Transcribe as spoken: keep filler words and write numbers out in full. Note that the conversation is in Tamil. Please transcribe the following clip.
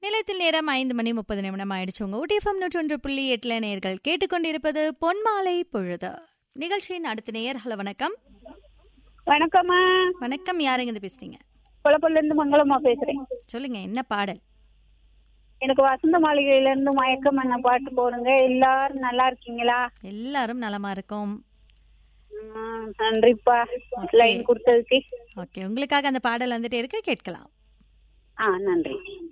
நிலையத்தில் நேரம் ஐந்து மணி முப்பது நிமிடம் ஆயிடுச்சு. உங்க ஊட்டிஎஃப்எம் நூற்றி ஒன்று புள்ளி எட்டுல நேர்கள் கேட்டுக்கொண்டிருப்பது பொன்மாலை பொழுது நிகழ்ச்சியின் அடுத்த நேயர். ஹலோ, வணக்கம். வணக்கம்மா. வணக்கம். யாருங்க இது பேசுறீங்க? கொலப்பல்ல இருந்து மங்களம்மா பேசுறேன். சொல்லுங்க, என்ன பாடல்? எனக்கு வசந்த மாளிகையில இருந்து மயக்கம் என்ன பாட்டு போடுங்க. எல்லாரும் நல்லா இருக்கீங்களா? எல்லாரும் நலமா இருக்கும். நன்றிப்பா லைன் கொடுத்ததுக்கு. ஓகே, உங்களுக்காக அந்த பாடல் வந்துட்டே இருக்கு, கேட்கலாம். ஆ, நன்றி.